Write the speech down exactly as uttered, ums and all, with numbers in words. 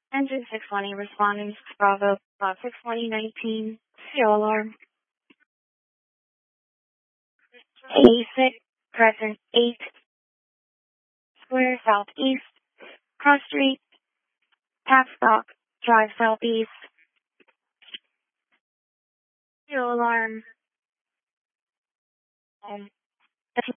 Engine six twenty responding to Bravo, uh, six twenty nineteen, serial alarm. A six, Crescent eight, Square Southeast, Cross Street, Taxstock, Drive Southeast,